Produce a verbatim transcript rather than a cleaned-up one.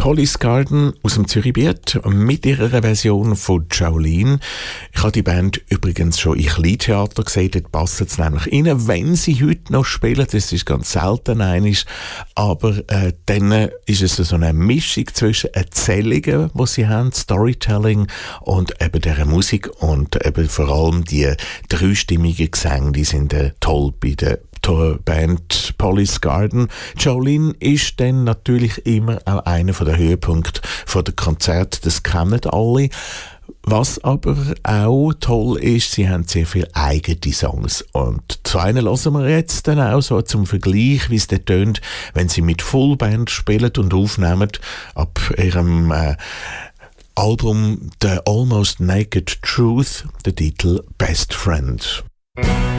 Police Garden aus dem Zürich Biet mit ihrer Version von Jolene. Ich habe die Band übrigens schon in Kleintheater gesehen, dort passen sie nämlich rein, wenn sie heute noch spielen. Das ist ganz selten einig, aber äh, dann ist es so eine Mischung zwischen Erzählungen, die sie haben, Storytelling und eben dieser Musik und eben vor allem die dreistimmigen Gesänge, die sind äh, toll bei der Band Police Garden. Jolene ist dann natürlich immer auch einer der Höhepunkte der Konzerte, das kennen alle. Was aber auch toll ist, sie haben sehr viele eigene Songs. Und zu einem hören wir jetzt dann auch so zum Vergleich, wie es dort tönt, wenn sie mit Fullband spielen und aufnehmen, ab ihrem äh, Album The Almost Naked Truth, der Titel Best Friend.